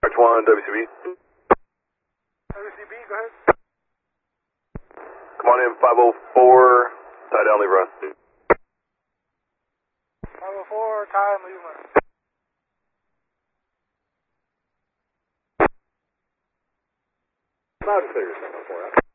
1, WCB. WCB, go ahead. Come on in, 504, tie down, leave run. 504, tie and leave run. Loud and clear, 704.